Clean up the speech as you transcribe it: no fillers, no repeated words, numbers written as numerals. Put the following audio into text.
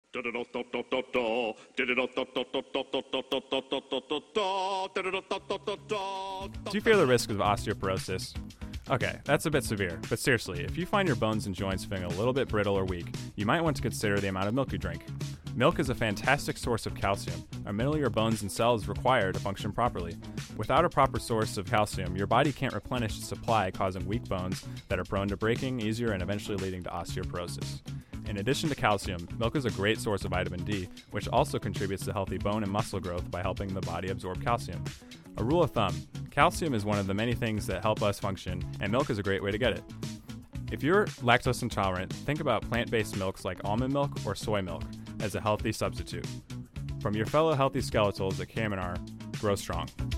Do you fear the risk of osteoporosis? Okay, that's a bit severe, but seriously, if you find your bones and joints feeling a little bit brittle or weak, you might want to consider the amount of milk you drink. Milk is a fantastic source of calcium, a mineral your bones and cells require to function properly. Without a proper source of calcium, your body can't replenish the supply, causing weak bones that are prone to breaking easier and eventually leading to osteoporosis. In addition to calcium, milk is a great source of vitamin D, which also contributes to healthy bone and muscle growth by helping the body absorb calcium. A rule of thumb, calcium is one of the many things that help us function, and milk is a great way to get it. If you're lactose intolerant, think about plant-based milks like almond milk or soy milk as a healthy substitute. From your fellow healthy skeletals at Kaminar, grow strong.